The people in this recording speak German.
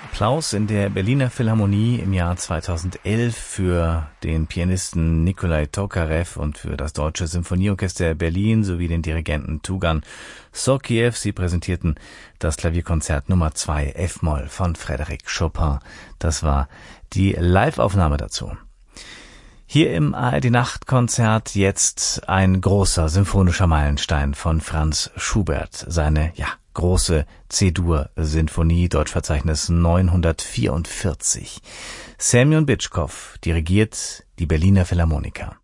Applaus in der Berliner Philharmonie im Jahr 2011 für den Pianisten Nikolai Tokarev und für das Deutsche Symphonieorchester Berlin sowie den Dirigenten Tugan Sokiev. Sie präsentierten das Klavierkonzert Nummer 2 F-Moll von Frédéric Chopin. Das war die Live-Aufnahme dazu. Hier im ARD-Nachtkonzert jetzt ein großer symphonischer Meilenstein von Franz Schubert. Seine, große C-Dur-Sinfonie, Deutschverzeichnis 944. Semyon Bitschkow dirigiert die Berliner Philharmoniker.